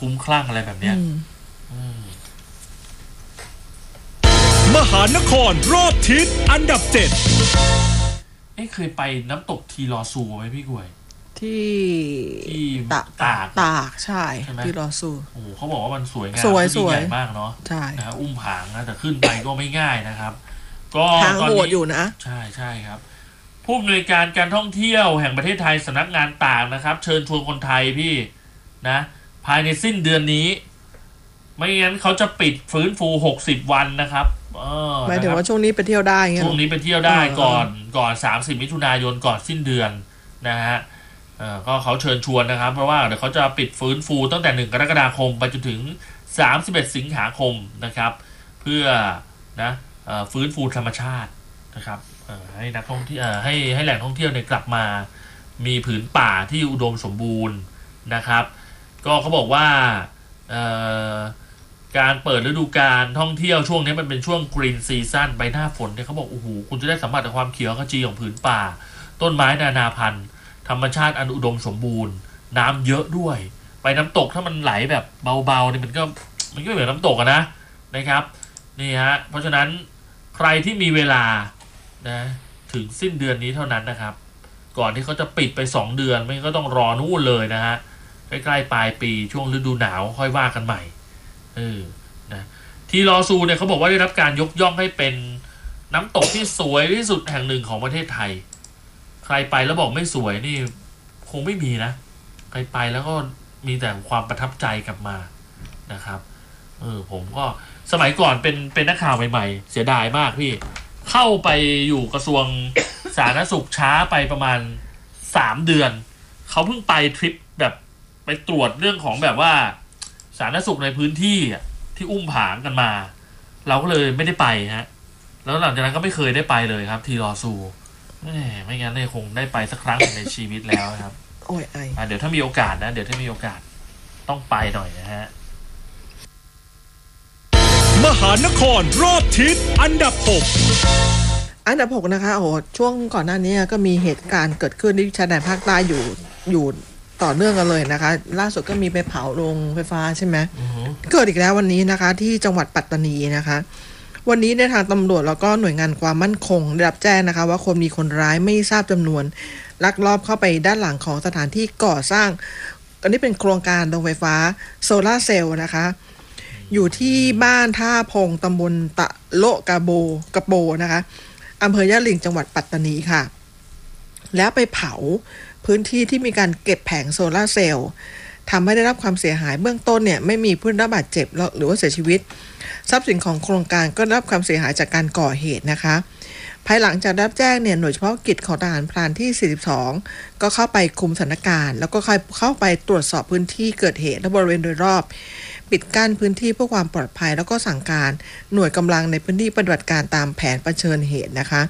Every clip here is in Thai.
คุ้มคลั่งอะไรแบบเนี้ยมหานครรอบทิศอันดับ7 เคยไปน้ำตกทีลอซูไหมพี่กวยที่ตากใช่ที่ลอซูโอ้เขาบอกว่ามันสวยงามยิ่งใหญ่มากเนาะใช่นะอุ้มผางนะแต่ขึ้นไปก็ไม่ง่ายนะครับก็ทางโหดอยู่นะใช่ครับผู้อำนวยการการท่องเที่ยวแห่งประเทศไทยสำนักงานตากนะครับเชิญชวนคนไทยพี่นะภายในสิ้นเดือนนี้ไม่งั้นเขาจะปิดฟื้นฟู60วันนะครับหมายถึงว่าช่วงนี้ไปเที่ยวได้ช่วงนี้ไปเที่ยวได้ก่อน30มิถุนายนก่อนสิ้นเดือนนะฮะก็เขาเชิญชวนนะครับเพราะว่าเดี๋ยวเขาจะปิดฟื้นฟูตั้งแต่1กรกฎาคมไปจนถึง31สิงหาคมนะครับเพื่อนะฟื้นฟูธรรมชาตินะครับให้นักท่องเที่ยวให้แหล่งท่องเที่ยวเนี่ยกลับมามีผืนป่าที่อุดมสมบูรณ์นะครับก็เขาบอกว่าการเปิดฤดูกาลท่องเที่ยวช่วงนี้มันเป็นช่วงกรีนซีซั่นใบหน้าฝนเนี่ยเขาบอกโอ้โหคุณจะได้สัมผัสกับความเขียวขจีของผืนป่าต้นไม้นานาพันธุ์ธรรมชาติอันอุดมสมบูรณ์น้ำเยอะด้วยไปน้ำตกถ้ามันไหลแบบเบาๆเนี่ยมันก็เหมือนน้ำตกนะครับนี่ฮะเพราะฉะนั้นใครที่มีเวลานะถึงสิ้นเดือนนี้เท่านั้นนะครับก่อนที่เขาจะปิดไป2เดือนไม่ก็ต้องรอนู่นเลยนะฮะใกล้ๆปลายปีช่วงฤดูหนาวค่อยว่ากันใหม่นะทีลอซูเนี่ยเขาบอกว่าได้รับการยกย่องให้เป็นน้ำตกที่สวยที่สุดแห่งหนึ่งของประเทศไทยใครไปแล้วบอกไม่สวยนี่คงไม่มีนะใครไปแล้วก็มีแต่ความประทับใจกลับมานะครับผมก็สมัยก่อนเป็นนักข่าวใหม่ๆเสียดายมากพี่เข้าไปอยู่กระทรวงสาธารณสุขช้าไปประมาณ3เดือนเขาเพิ่งไปทริปแบบไปตรวจเรื่องของแบบว่าสาธารณสุขในพื้นที่ที่อุ้มผางกันมาเราก็เลยไม่ได้ไปฮะแล้วหลังจากนั้นก็ไม่เคยได้ไปเลยครับทีลอซูไม่งั้นเนี่ยคงได้ไปสักครั้งในชีวิตแล้วครับโอ้ยเดี๋ยวถ้ามีโอกาสนะเดี๋ยวถ้ามีโอกาสต้องไปหน่อยนะฮะมหานครรอบทิศอันดับ 6นะคะโอ้ช่วงก่อนหน้านี้ก็มีเหตุการณ์เกิดขึ้นที่ชายแดนภาคใต้อยู่ต่อเนื่องกันเลยนะคะล่าสุดก็มีไปเผาโรงไฟฟ้าใช่ไหมเกิดอีกแล้ววันนี้นะคะที่จังหวัดปัตตานีนะคะวันนี้ในทางตำรวจแล้วก็หน่วยงานความมั่นคงได้รับแจ้งนะคะว่ามีคนร้ายไม่ทราบจำนวนลักลอบเข้าไปด้านหลังของสถานที่ก่อสร้างอันนี้เป็นโครงการโรงไฟฟ้าโซลาร์เซลล์นะคะอยู่ที่บ้านท่าพงตำบลตะโลกะโบนะคะอำเภอย่าลิงจังหวัดปัตตานีค่ะแล้วไปเผาพื้นที่ที่มีการเก็บแผงโซลาร์เซลล์ทำให้ได้รับความเสียหายเบื้องต้นเนี่ยไม่มีผู้ได้รับบาดเจ็บหรือว่าเสียชีวิตทรัพย์สินของโครงการก็ได้รับความเสียหายจากการก่อเหตุนะคะภายหลังจากได้รับแจ้งเนี่ยหน่วยเฉพาะกิจของทหารพรานที่42ก็เข้าไปคุมสถานการณ์แล้วก็เข้าไปตรวจสอบพื้นที่เกิดเหตุและบริเวณโดยรอบปิดกั้นพื้นที่เพื่อความปลอดภัยแล้วก็สั่งการหน่วยกำลังในพื้นที่ปฏิบัติการตามแผนเผชิญเหตุนะคะ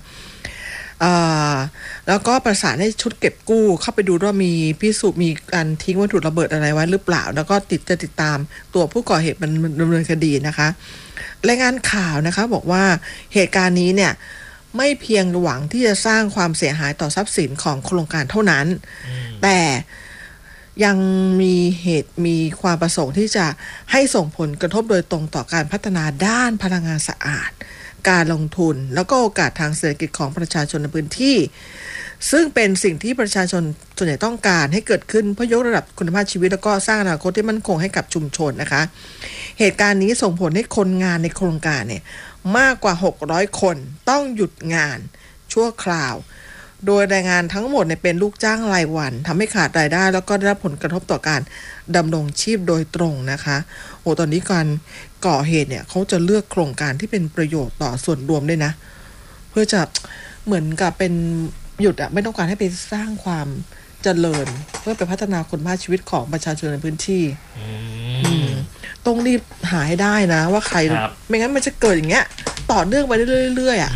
แล้วก็ประสานให้ชุดเก็บกู้เข้าไปดูว่ามีพิสูจน์มีการทิ้งวัตถุระเบิดอะไรไว้หรือเปล่าแล้วก็ติดตามตัวผู้ก่อเหตุมันดำเนินคดีนะคะรายงานข่าวนะคะบอกว่าเหตุการณ์นี้เนี่ยไม่เพียงหวังที่จะสร้างความเสียหายต่อทรัพย์สินของโครงการเท่านั้นแต่ยังมีความประสงค์ที่จะให้ส่งผลกระทบโดยตรงต่อการพัฒนาด้านพลังงานสะอาดการลงทุนแล้วก็โอกาสทางเศรษฐกิจของประชาชนในพื้นที่ซึ่งเป็นสิ่งที่ประชาชนส่วนใหญ่ต้องการให้เกิดขึ้นเพื่อยกระดับคุณภาพชีวิตแล้วก็สร้างอนาคตที่มั่นคงให้กับชุมชนนะคะเหตุการณ์นี้ส่งผลให้คนงานในโครงการเนี่ยมากกว่า600คนต้องหยุดงานชั่วคราวโดยแรงงานทั้งหมดเนี่ยเป็นลูกจ้างรายวันทำให้ขาดรายได้แล้วก็ได้รับผลกระทบต่อการดำรงชีพโดยตรงนะคะตอนนี้การก่อเหตุเนี่ยเขาจะเลือกโครงการที่เป็นประโยชน์ต่อส่วนรวมด้วยนะเพื่อจะเหมือนกับเป็นหยุดไม่ต้องการให้ไปสร้างความเจริญเพื่อไปพัฒนาคุณภาพชีวิตของประชาชนในพื้นที่ต้องรีบหาให้ได้นะว่าใครไม่งั้นมันจะเกิดอย่างเงี้ยต่อเนื่องไปเรื่อยๆ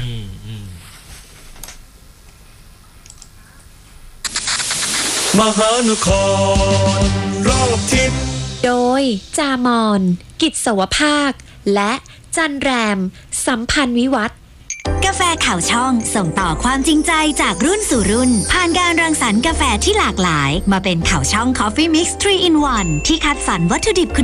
มหานครรอบทิศโดยจามอนกิจสวภาคและจันแรมสัมพันธ์วิวัฒน์กาแฟข่าวช่องส่งต่อความจริงใจจากรุ่นสู่รุ่นผ่านการรังสรรค์กาแฟที่หลากหลายมาเป็นข่าวช่อง Coffee Mix 3 in 1ที่คัดสรรวัตถุดิบคุณ